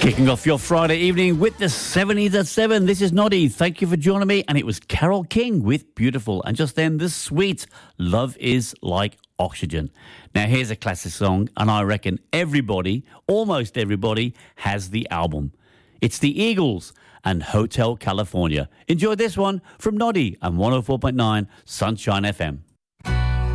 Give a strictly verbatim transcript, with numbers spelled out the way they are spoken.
Kicking off your Friday evening with the seventies at seven. This is Noddy. Thank you for joining me. And it was Carole King with Beautiful. And just then, the sweet Love Is Like Oxygen. Now, here's a classic song, and I reckon everybody, almost everybody, has the album. It's the Eagles and Hotel California. Enjoy this one from Noddy and one oh four point nine Sunshine F M.